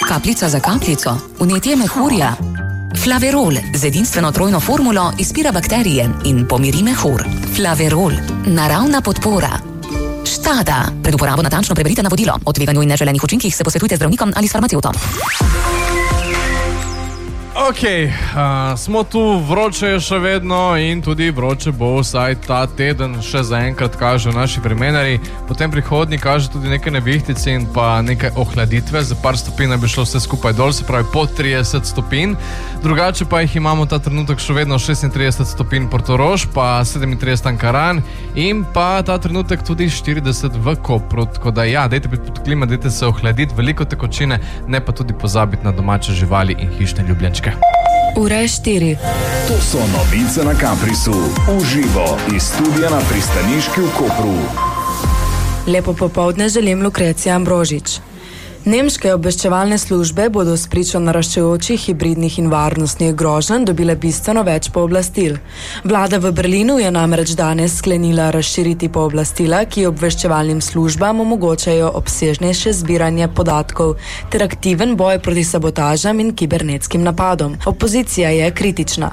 Kapljica za kapljico, vnetje mehurja. Flaverol z edinstveno trojno formulo izpira bakterije in pomiri mehur. Flaverol, naravna podpora. Štada. Pred uporabo natančno preberite navodilo. O tveganju in neželenih učinkih se posvetujte z zdravnikom ali s farmacevtom. Ok, smo tu, vroče je še vedno in tudi vroče bo vsaj ta teden, še zaenkrat kaže naši vremenari. Potem prihodnji kaže tudi nekaj nevihtice in pa nekaj ohladitve, za par stopinj bi šlo vse skupaj dol, se pravi po 30 stopinj. Drugače pa jih imamo ta trenutek še vedno 36 stopinj Portorož, pa 37 Ankaran in pa ta trenutek tudi 40 v Kopru. Tako da ja, dajte biti pod klima, dajte se ohladiti, veliko tekočine, ne pa tudi pozabiti na domače živali in hišne ljubljenčke. Ura je 4. To so novice na Caprisu. Uživo iz studia na Pristaniški v Kopru. Lepo popoldne želim Lukrecija Ambrožič. Nemške obveščevalne službe bodo spričo naraščajočih hibridnih in varnostnih groženj dobile bistveno več pooblastil. Vlada v Berlinu je namreč danes sklenila razširiti pooblastila, ki obveščevalnim službam omogočajo obsežnejše zbiranje podatkov ter aktiven boj proti sabotažam in kibernetskim napadom. Opozicija je kritična.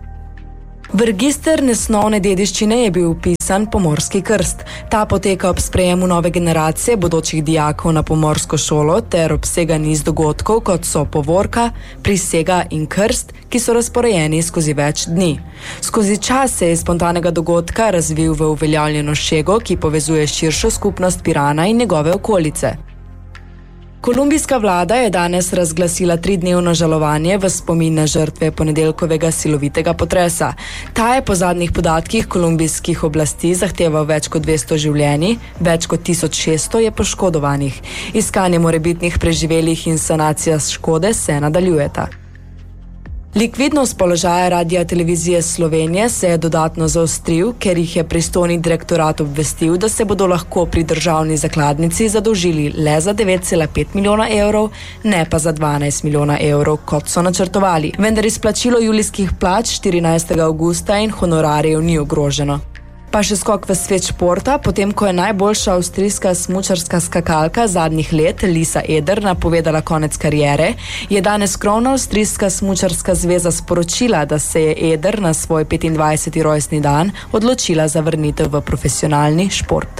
V register nesnovne dediščine je bil vpisan Pomorski krst. Ta poteka ob sprejemu nove generacije bodočih dijakov na pomorsko šolo ter obsega niz dogodkov, kot so povorka, prisega in krst, ki so razporejeni skozi več dni. Skozi čas se je iz spontanega dogodka razvil v uveljavljeno šego, ki povezuje širšo skupnost Pirana in njegove okolice. Kolumbijska vlada je danes razglasila 3-dnevno žalovanje v spomin na žrtve ponedeljkovega silovitega potresa. Ta je po zadnjih podatkih kolumbijskih oblasti zahteval več kot 200 življenj, več kot 1600 je poškodovanih. Iskanje morebitnih preživelih in sanacija škode se nadaljujeta. Likvidnost položaja Radia Televizije Slovenije se je dodatno zaostril, ker jih je pristojni direktorat obvestil, da se bodo lahko pri državni zakladnici zadolžili le za 9,5 milijona evrov, ne pa za 12 milijona evrov, kot so načrtovali. Vendar izplačilo julijskih plač 14. avgusta in honorarjev ni ogroženo. Pa še skok v svet športa, potem ko je najboljša avstrijska smučarska skakalka zadnjih let Lisa Eder napovedala konec kariere, je danes krovna avstrijska smučarska zveza sporočila, da se je Eder na svoj 25. rojstni dan odločila za vrnitev v profesionalni šport.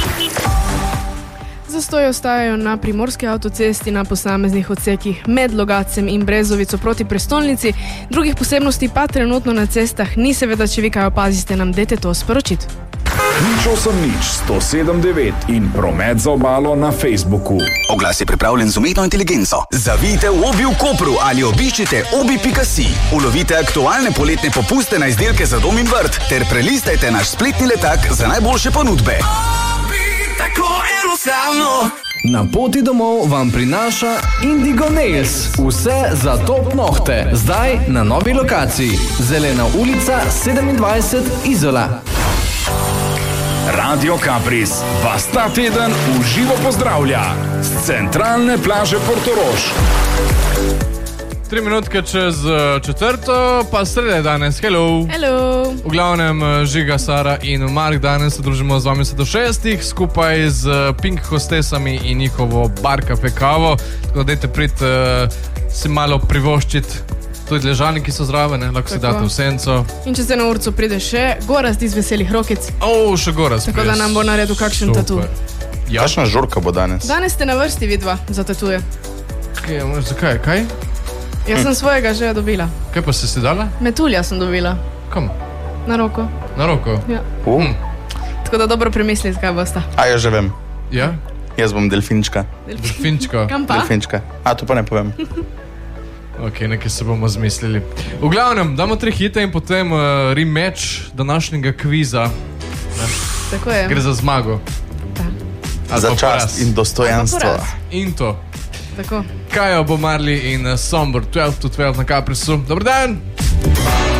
Zastoji ostajajo na primorski avtocesti na posameznih odsekih med Logacem in Brezovico proti prestolnici. Drugih posebnosti pa trenutno na cestah ni, seveda, če vi kaj opaziste, nam dajte to sporočiti. 180 in promet za obalo na Facebooku. Oglas je pripravljen z umetno inteligenco. Zavijte v Obi v Kopru ali obiščite obi.si. Ulovite aktualne poletne popuste na izdelke za dom in vrt ter prelistajte naš spletni letak za najboljše ponudbe. Tako enostavno. Na poti domov vam prinaša Indigo Nails. Vse za top nohte. Zdaj na novi lokaciji. Zelena ulica 27 Izola. Radio Capris vas ta teden uživo pozdravlja z centralne plaže Portorož. 3 minutke čez četrto, pa sreda danes. Hello. Hello. V glavnem Žiga, Sara in Mark danes se družimo z vami se do 6, skupaj z Pink hostesami in njihovo bar kafe kavo. Tako da dajte priti si malo privoščiti tudi ležalni, ki so zraven, lahko si date v senco. In če se na urcu pride še Gorazd iz Veselih rokic. Še Gorazd. Tako da nam bo naredil kakšen tatu. Ja. Kakšna žurka bo danes? Danes ste na vrsti vidva za tatuje. Zakaj? Kaj? Jaz sem svojega že dobila. Kaj pa si dala? Metulja sem dobila. Kam? Na roko. Na roko? Ja. Tako da dobro premislite, kaj boste. A ja že vem. Ja? Jaz bom delfinčka. Delfinčko? Kam pa? Delfinčka. A to pa ne povem. Ok, nekaj se bomo zmislili. V glavnem, damo 3 hite in potem rematch današnjega kviza. Tako je. Gre za zmago. Za čast in dostojanstvo. In to. Tako. Kajo, Bob Marley in Sombor 12 to 12 na Caprisu. Dobar dan!